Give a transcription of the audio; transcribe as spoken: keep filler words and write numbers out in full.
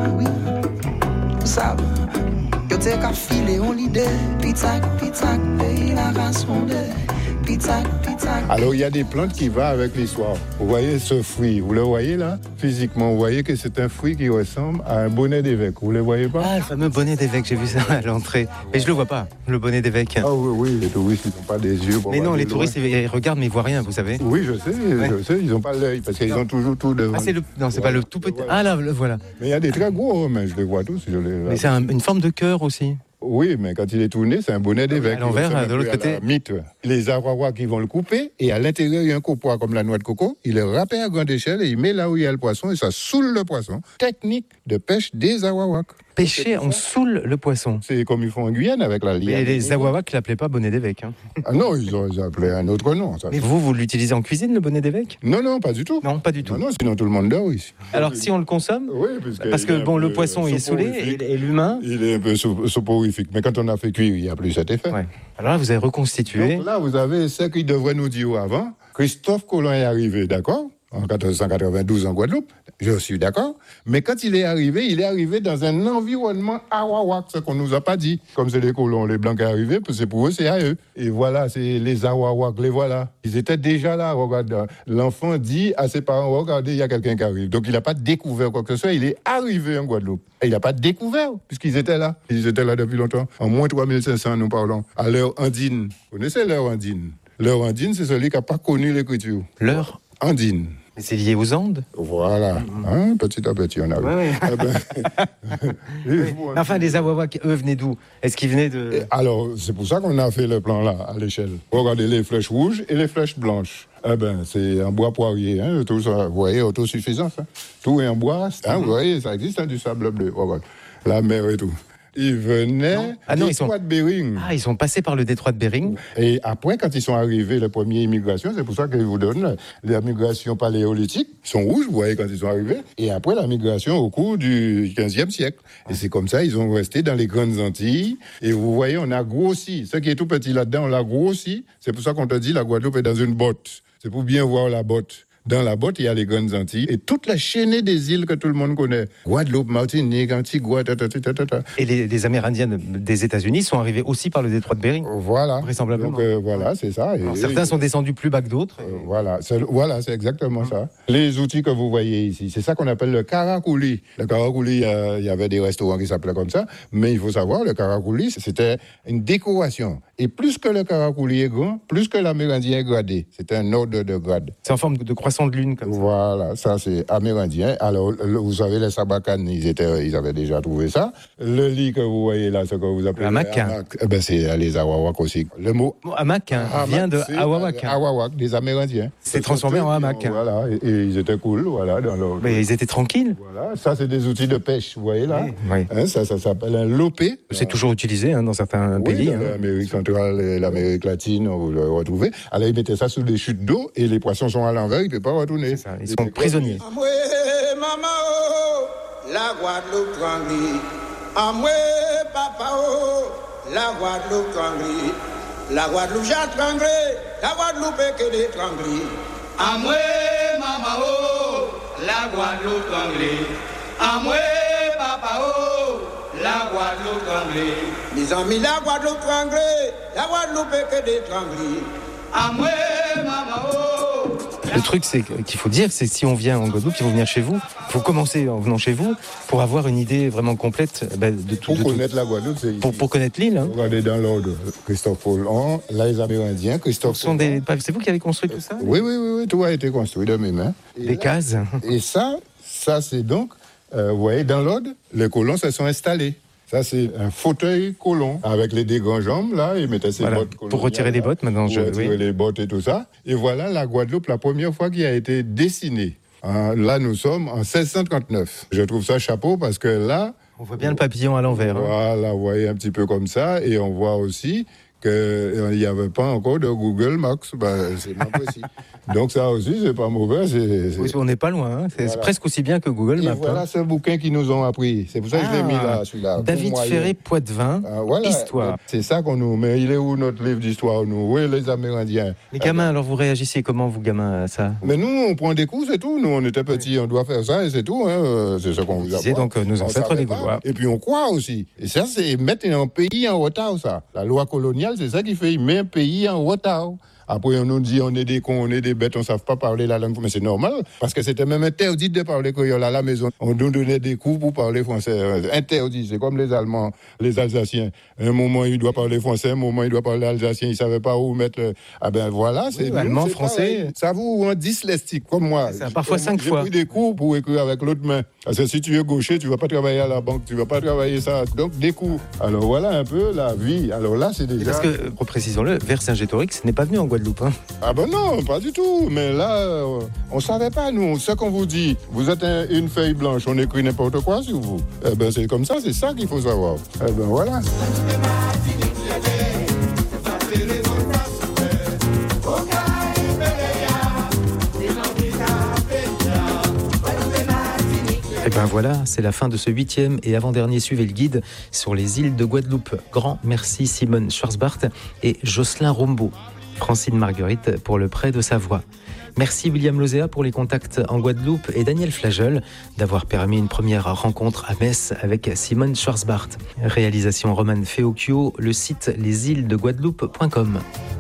oui. Vous savez, yo t'es qu'à filer on l'idée, pizza, pizza, pays la race monde. Pizza, pizza. Alors il y a des plantes qui vont avec l'histoire. Vous voyez ce fruit, vous le voyez là, physiquement, vous voyez que c'est un fruit qui ressemble à un bonnet d'évêque. Vous le voyez pas? Ah, le fameux bonnet d'évêque, j'ai vu ça à l'entrée. Mais je le vois pas, le bonnet d'évêque. Ah oui, oui, les touristes ils n'ont pas des yeux. Pour mais non, les loin. touristes ils regardent mais ils voient rien, vous savez. Oui, je sais, ouais. je sais, ils n'ont pas l'œil parce qu'ils ont toujours tout devant. Ah c'est le, non, c'est voilà. pas le tout petit. Ah là, le voilà. Mais il y a des très gros, mais je les vois tous. Je les... Mais c'est un, une forme de cœur aussi. Oui, mais quand il est tourné, c'est un bonnet d'évêque. À l'envers, de l'autre côté. Mythe. Les Awawa qui vont le couper, et à l'intérieur, il y a un copois comme la noix de coco. Il le râpe à grande échelle et il met là où il y a le poisson et ça saoule le poisson. Technique de pêche des Awawaks. Pêcher, on saoule le poisson. C'est comme ils font en Guyane avec la liane. Et les Awawaks ne l'appelaient pas bonnet d'évêque. Hein. Ah non, ils, ont, ils appelaient un autre nom. Ça. Mais vous, vous l'utilisez en cuisine, le bonnet d'évêque? Non, non, pas du tout. Non, pas du tout. Non, non, sinon tout le monde dort ici. Alors si on le consomme? Oui, parce que bon, le poisson il est saoulé et, et l'humain il est un peu soporifique. Mais quand on a fait cuire, il n'y a plus cet effet. Ouais. Alors là, vous avez reconstitué. Donc là, vous avez ce qu'il devrait nous dire avant. Christophe Colomb est arrivé, d'accord, en quatorze cent quatre-vingt-douze en Guadeloupe. Je suis d'accord. Mais quand il est arrivé, il est arrivé dans un environnement Awawak, ce qu'on nous a pas dit. Comme c'est les colons, les blancs qui sont arrivés, c'est pour eux, c'est à eux. Et voilà, c'est les Awawak, les voilà. Ils étaient déjà là, regarde. L'enfant dit à ses parents, regardez, il y a quelqu'un qui arrive. Donc il n'a pas découvert quoi que ce soit, il est arrivé en Guadeloupe. Et il n'a pas découvert, puisqu'ils étaient là. Ils étaient là depuis longtemps. En moins trois mille cinq cents, nous parlons. À l'heure andine. Vous connaissez l'heure andine? L'heure andine, c'est celui qui n'a pas connu l'écriture. L'heure andine. Mais c'est lié aux Andes. Voilà. Hein, petit à petit, on a vu. Ouais, ouais. Eh ben, oui. Enfin, les Awawaks, eux, venaient d'où? Est-ce qu'ils venaient de... Et alors, c'est pour ça qu'on a fait le plan là, à l'échelle. Regardez les flèches rouges et les flèches blanches. Eh ben, c'est en bois poirier, hein, tout ça. Vous voyez, autosuffisance. Hein. Tout est en bois. Hein, mm-hmm. Vous voyez, ça existe, hein, du sable bleu. Regarde. La mer et tout. Ils venaient ah du détroit sont... de Bering. Ah, ils sont passés par le détroit de Bering. Et après, quand ils sont arrivés, les premières immigrations, c'est pour ça qu'ils vous donnent la migration paléolithique. Ils sont rouges, vous voyez, quand ils sont arrivés. Et après, la migration au cours du quinzième siècle. Et c'est comme ça, ils ont resté dans les grandes Antilles. Et vous voyez, on a grossi. Ce qui est tout petit là-dedans, on l'a grossi. C'est pour ça qu'on te dit, la Guadeloupe est dans une botte. C'est pour bien voir la botte. Dans la botte, il y a les grandes Antilles et toute la chaînée des îles que tout le monde connaît. Guadeloupe, Martinique, Antigua, ta, ta, ta, ta, ta. Et les, les Amérindiens des États-Unis sont arrivés aussi par le détroit de Bering. Voilà. Vraisemblablement. Donc, euh, voilà, c'est ça. Et, Alors, certains et, sont descendus plus bas que d'autres. Euh, voilà, c'est, voilà, c'est exactement mmh. ça. Les outils que vous voyez ici, c'est ça qu'on appelle le karakouli. Le karakouli, il y avait des restaurants qui s'appelaient comme ça, mais il faut savoir, le karakouli, c'était une décoration. Et plus que le karakouli est grand, plus que l'amérindien est gradé. C'est un ordre de grade. C'est en forme de croissant de lune, comme ça. Voilà, ça c'est amérindien. Alors, le, vous savez, les sabacanes, ils, étaient, ils avaient déjà trouvé ça. Le lit que vous voyez là, ce que vous appelez... Hamac. Eh ben, c'est les Awawaks aussi. Le mot... Bon, hamac hein, vient de Awawak. Awawak, des Amérindiens. C'est transformé en hamac. Voilà, et, et ils étaient cool, voilà. Dans leur... Mais ils étaient tranquilles. Voilà, ça c'est des outils de pêche, vous voyez là. Oui, oui. Hein, ça, ça s'appelle un lopé. C'est toujours utilisé hein, dans certains oui, pays. Dans hein. l'Amérique centrale et l'Amérique latine, vous le retrouvez. Alors ils mettaient ça sous des chutes d'eau et les poissons sont à l'envers, ils ne peuvent pas retourner. C'est ça, ils sont prisonniers. Amoué, maman, oh, la Guadeloupe tranquille. Amoué, papa, oh, la Guadeloupe tranquille. La Guadeloupe j'attendrai, la Guadeloupe est que des tranquilles. Amoué, maman, oh, la Guadeloupe tranquille. Amoué, papa, oh, la Guadeloupe tranquille. Mes amis, la Guadeloupe tranquille, la Guadeloupe est que des tranquilles. Amoué, maman, oh. Le truc, c'est qu'il faut dire, c'est que si on vient en Guadeloupe, il faut venir chez vous. Il faut commencer en venant chez vous pour avoir une idée vraiment complète bah, de tout. Pour de connaître tout. la Guadeloupe, c'est ici. Pour, pour connaître l'île. Hein. Regardez dans l'ordre. Christophe Colomb, là les Amérindiens, Christophe sont des... C'est vous qui avez construit tout ça? Oui, oui, oui, oui, tout a été construit de mes mains. Et des là, cases. Et ça, ça c'est donc, euh, vous voyez, dans l'ordre, les colons se sont installés. Ça, c'est un fauteuil colon avec les deux grandes jambes, là, ils mettaient ses voilà. bottes coloniales. Pour retirer les bottes, maintenant. Pour je... retirer oui. les bottes et tout ça. Et voilà la Guadeloupe, la première fois qui a été dessinée. Hein, là, nous sommes en seize cent trente-neuf. Je trouve ça chapeau parce que là... On voit bien le papillon à l'envers. Voilà, hein. vous voyez un petit peu comme ça. Et on voit aussi qu'il n'y avait pas encore de Google Maps. Ben, c'est pas possible. Donc ça aussi, c'est pas mauvais. C'est, c'est... Oui, on n'est pas loin. Hein. C'est Voilà. presque aussi bien que Google Maps. Et voilà hein. ce bouquin qu'ils nous ont appris. C'est pour ça que Ah, je l'ai mis là, celui-là. David Ferré-Poitvin, ah, voilà. Histoire. C'est ça qu'on nous... Mais il est où notre livre d'histoire, nous? Oui, les Amérindiens. Les gamins, ah, ben... alors vous réagissez comment, vous gamins, à ça? Mais nous, on prend des coups, c'est tout. Nous, on était petits, on doit faire ça et c'est tout. Hein. C'est ce qu'on vous apprend. Donc, nos ancêtres les Gaulois. Et puis, on croit aussi. Et ça, c'est mettre un pays en retard, ça. La loi coloniale, c'est ça qui fait. Il met un pays en retard. Après, on nous dit on est des cons, on est des bêtes, on ne savent pas parler la langue. Mais c'est normal, parce que c'était même interdit de parler créole à la maison. On nous donnait des coups pour parler français. Interdit, c'est comme les Allemands, les Alsaciens. Un moment, il doit parler français, un moment, il doit parler alsacien. Il ne savait pas où mettre... Le... Ah ben voilà, c'est... Oui, allemand, c'est français... Pareil. Ça vous rend dyslexique, comme moi. Ça, parfois cinq j'ai fois. J'ai pris des cours pour écrire avec l'autre main. Parce que si tu es gaucher, tu ne vas pas travailler à la banque, tu ne vas pas travailler ça. Donc, des coups. Alors voilà un peu la vie. Alors là, c'est déjà... Parce que, reprécisons-le, Vercingétorix n'est pas venu en Guadeloupe. Hein. Ah ben non, pas du tout. Mais là, euh, on ne savait pas, nous. Ce qu'on vous dit, vous êtes un, une feuille blanche, on écrit n'importe quoi sur vous. Eh ben c'est comme ça, c'est ça qu'il faut savoir. Eh ben voilà. Et ben voilà, c'est la fin de ce huitième et avant-dernier Suivez le guide sur les îles de Guadeloupe. Grand merci Simone Schwarzbart et Jocelyn Rombaud. Francine Marguerite pour le prêt de sa voix. Merci William Lozéa pour les contacts en Guadeloupe et Daniel Flagel d'avoir permis une première rencontre à Metz avec Simone Schwarzbart. Réalisation Roman Feocchio, le site les îles de Guadeloupe point com.